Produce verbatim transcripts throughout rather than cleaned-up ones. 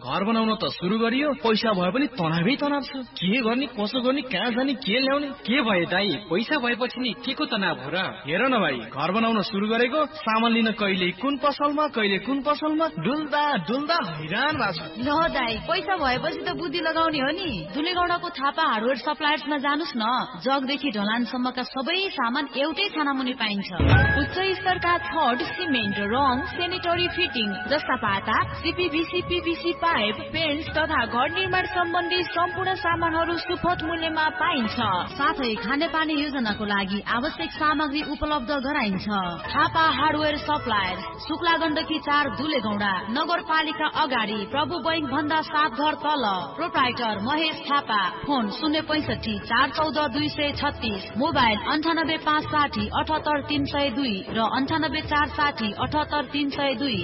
घर बनाउन त सुरु गरियो, पैसा भए पनि तनावै तनाव छ। के गर्ने, कसो गर्ने, कहाँ जाने, के ल्याउने? के भयो दाइ, पैसा भएपछि नि के को तनाव हो र? हेर न भाइ, घर बनाउन सुरु गरेको, सामान लिन कहिले कुन पसलमा कहिले कुन पसलमा डुल्दा डुल्दा हैरान भएको छु। ल दाइ, पैसा भएपछि त बुद्धि लगाउने हो नि। दुलेगौडाको थापा हार्डवेयर सप्लायर्समा जानुस् न। जगदेखि ढलानसम्मका सबै सामान एउटै छानामुनि पाइन्छ। उच्च स्तरका छड, सिमेन्ट, रङ, सेनिटरी फिटिङ जस्ता पाता, सीपीभीसी, पीवीसी पाइप, पेन्ट्स तथा घर निर्माण सम्बन्धी सम्पूर्ण सामानहरू सुपथ मूल्यमा पाइन्छ। साथै खानेपानी योजनाको लागि आवश्यक सामग्री उपलब्ध गराइन्छ। थापा हार्डवेयर सप्लायर, शुक्ला गण्डकी चार, दुलेगौडा, नगरपालिका अगाडि, प्रभु बैंक भन्दा सात घर तल। प्रोप्राइटर महेश थापा। फोन शून्य पैसठी चार चौध दुई सय छत्तीस, मोबाइल अन्ठानब्बे पाँच साठी अठहत्तर तीन सय दुई र अन्ठानब्बे चार साठी अठहत्तर तीन सय दुई।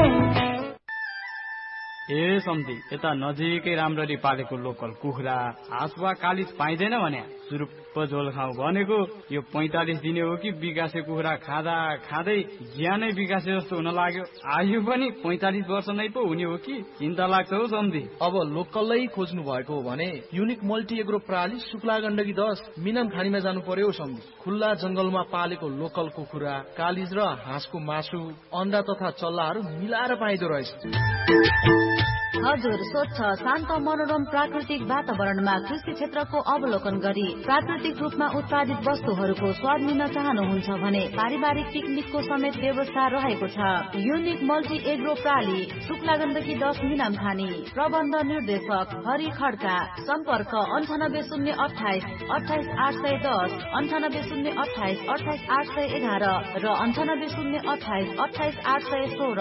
ए सम्धी, यता नजिकै राम्ररी पालेको लोकल कुखुरा, हाँस वा कालिज पाइँदैन भने सुरुप्प झोल खाऊ भनेको। यो पैंतालिस दिने हो कि विकासे कुखुरा खाँदा खाँदै ज्यानै विकासे जस्तो हुन लाग्यो। आयु पनि पैंतालिस वर्ष नै पो हुने हो कि चिन्ता लाग्छ हौ सम्धी। अब लोकलै खोज्नु भएको हो भने युनिक मल्टी एग्रो प्रणाली शुक्ला गण्डकी दस मिनाम खानीमा जानु पर्यो सम्धी। खुल्ला जंगलमा पालेको लोकल कुखुरा, कालिज र हाँसको मासु, अन्डा तथा चल्लाहरू मिलाएर पाइदो रहेछ। हजुर, स्वच्छ शान्त मनोरम प्राकृतिक वातावरणमा कृषि क्षेत्रको अवलोकन गरी प्राकृतिक रूपमा उत्पादित वस्तुहरूको स्वाद लिन चाहनुहुन्छ भने पारिवारिक पिकनिकको समेत व्यवस्था रहेको छ। Unique multi agro प्राली, Shukla Gandaki दस मिनाम खानी। प्रबन्ध निर्देशक हरि खड्का। सम्पर्क अन्ठानब्बे शून्य अठाइस अठाइस आठ सय दस, अन्ठानब्बे शून्य अठाइस अठाइस आठ सय एघार र अन्ठानब्बे शून्य अठाइस अठाइस आठ सय सोह्र।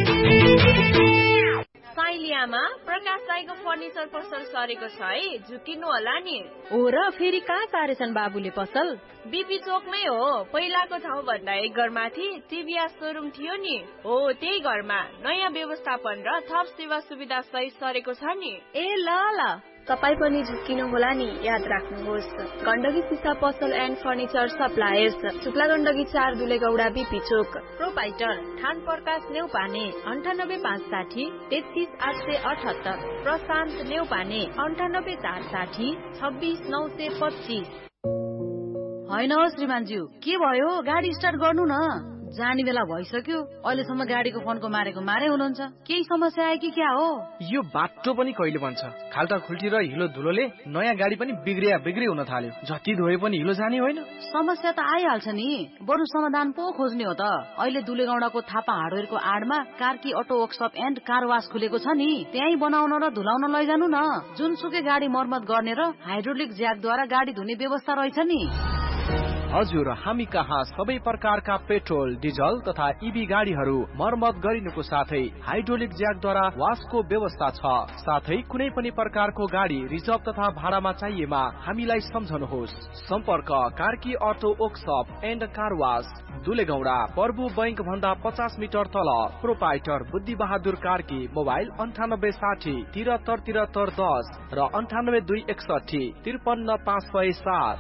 साइलियामा प्रकाश दाइको फर्निचर पसल सरेको छ है, झुकिनु होला नि। हो र, फेरि कहाँ सारेछन् बाबुले पसल? बीपी चोकमै हो। पहिलाको ठाउँ भन्दा एक घर माथि टिभीएस शोरूम थियो नि, हो त्यही घरमा नयाँ व्यवस्थापन र थप सेवा सुविधा सहित सरेको छ नि। ए ल ल, तपाईँ पनि झुक्किनु होला नि, याद राख्नुहोस्। गण्डकी सिसा पसल and furniture suppliers, Shukla Gandaki चार, दुलेगौडा, बीपी चोक। प्रोपाइटर खान प्रकाश नेउपाने, अन्ठानब्बे पाँच साठी तेत्तीस आठ सय अठहत्तर। प्रशान्त नेउपाने, अन्ठानब्बे चार साठी छब्बिस नौ सय पच्चिस। होइन हो श्रीमानज्यू, के भयो? गाडी स्टार्ट गर्नु न। जाने बेला भइसक्यो, अहिलेसम्म गाडीको फोनको मारेको मारे हुनुहुन्छ। केही समस्या आयो कि क्या हो? यो बाटो पनि कहिले बन्छ? खाल्टा खुल्टी र हिलो धुलोले नयाँ गाडी पनि बिग्रिया बिग्री हुन थाल्यो। जति धोए पनि हिलो जाने होइन। समस्या त आइहाल्छ नि, बरु समाधान पो खोज्ने हो त। अहिले दुलेगौडाको Thapa हार्डवेयरको आडमा Karki auto workshop and car वास खुलेको छ नि, त्यही बनाउन र धुलाउन लैजानु न। जुनसुकै गाडी मर्मत गर्ने र हाइड्रोलिक ज्याकद्वारा गाडी धुने व्यवस्था रहेछ नि। हजुर, हामी कहाँ सबै प्रकारका पेट्रोल, डिजल तथा इभी गाडीहरू मर्मत गरिनुको साथै हाइड्रोलिक ज्याकद्वारा वासको व्यवस्था छ। साथै कुनै पनि प्रकारको गाडी रिजर्भ तथा भाडामा चाहिएमा हामीलाई सम्झनुहोस्। सम्पर्क Karki auto workshop and car वास, दुलेगौडा, प्रभु बैंक भन्दा पचास मिटर तल। प्रोपाइटर बुद्धि बहादुर कार्की। मोबाइल अन्ठानब्बे साठी तिहत्तर तिहत्तर दस र अन्ठानब्बे दुई एकसठी त्रिपन्न पाँच सय सात।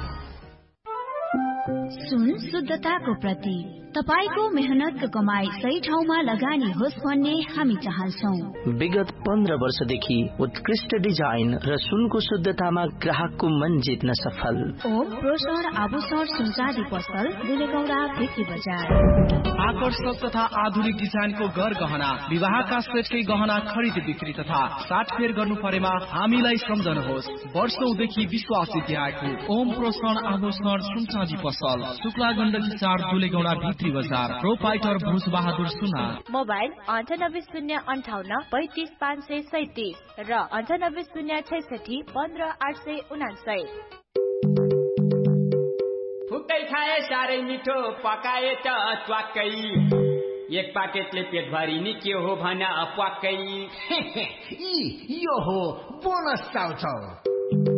सुन शुद्धताको प्रति तपाईको मेहनतको कमाई सही ठाउँमा लगानी होस् भन्ने हामी चाहन्छौं। विगत पन्ध्र वर्षदेखि उत्कृष्ट डिजाइन र सुनको शुद्धतामा ग्राहकको मन जित्न सफल ओम प्रोसन आभूषण सुनचाँदी पसल, दुलेगौडा, भित्री बजार। आकर्षक तथा आधुनिक डिजाइनको घर गहना, विवाहका सेटकै गहना खरिद बिक्री तथा साटफेर गर्नु परेमा हामीलाई सम्झनुहोस्। वर्षौंदेखि विश्वास जित्याएको ओम प्रोसन आभूषण सुनचाँदी पसल, शुक्ला गण्डकी चार, दुलेगौडा, भित्री बजार। प्रोपाइटर भूष बहादुर सुना। मोबाइल अन्ठानब्बे शून्य अन्ठाउन्न पैंतिस पाँच सय सैतिस र अन्ठानब्बे शून्य छैसठी पन्ध्र आठ सय उनासय। फुकै खाए साह्रै मिठो, पकाए त च्वाक्कै। एक पाकेटले पेटभरि नि के हो भन प्वाक्कै। यो हो बोनस चाउचाउ।